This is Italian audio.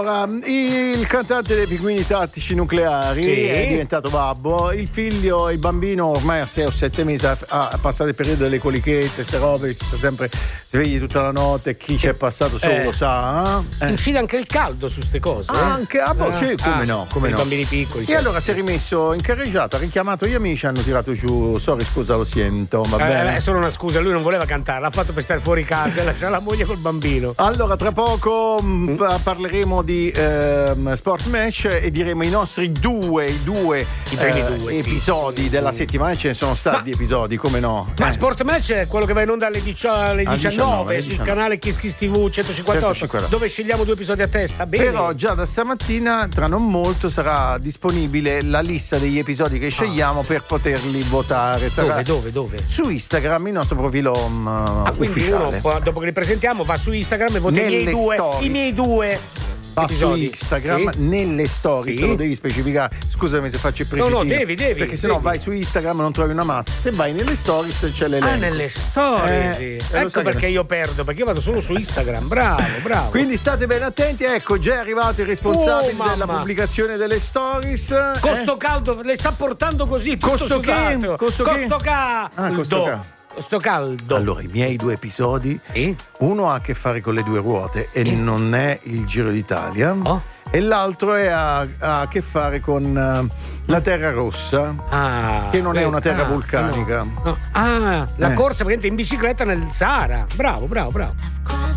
Allora, il cantante dei Pinguini Tattici Nucleari è diventato babbo. Il figlio, il bambino, ormai a 6 o 7 mesi ha passato il periodo delle colichette, queste robe, si sta sempre svegli tutta la notte. Chi ci è passato solo lo sa. Incide anche il caldo su ste cose. Anche come no, come i no. bambini piccoli. E allora si è rimesso in carreggiata, ha richiamato gli amici, hanno tirato giù. Sorry, scusa, lo sento. Va bene. È solo una scusa, lui non voleva cantare, l'ha fatto per stare fuori casa e lasciare la moglie col bambino. Allora, tra poco parleremo di Sport Match e diremo i nostri due episodi della settimana. Ce ne sono stati episodi, come no? Ma Sport Match è quello che va in onda alle 19 sul canale Kiss Kiss TV 158, dove scegliamo 2 episodi a testa. Bene. Però già da stamattina, tra non molto, sarà disponibile la lista degli episodi che scegliamo per poterli votare. Sarà Dove? Su Instagram, il nostro profilo quindi ufficiale. Uno, dopo che li presentiamo, va su Instagram e vota i miei due va episodi. Su Instagram nelle stories, lo devi specificare. Scusami se faccio il precisino. No, devi perché sennò vai su Instagram e non trovi una mazza. Se vai nelle stories c'è l'elenco. Nelle stories ecco perché io perdo, perché io vado solo su Instagram. Bravo. Quindi state ben attenti. Ecco, già è arrivato il responsabile della pubblicazione delle stories. Costo caldo, le sta portando così. Costo caldo. Sto caldo. Allora, i miei 2 episodi, uno ha a che fare con le 2 ruote e non è il Giro d'Italia, e l'altro ha a che fare con la terra rossa, che non è una terra vulcanica. La corsa praticamente in bicicletta nel Sahara. Bravo.